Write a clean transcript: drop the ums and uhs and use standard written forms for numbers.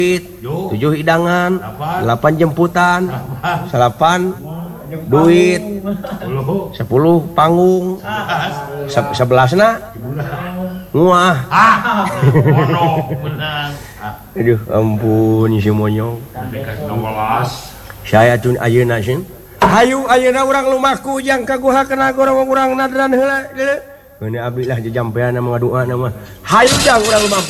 7 hidangan 8 jemputan 8 duit 10 panggung 11 na nguah aduh ampun si monyong saya tun ayeuna sih hayu ayeuna urang lumaku jang kaguha kana urang nadran heula ini abdi lah jampean mah doa nama hayu jang urang lumaku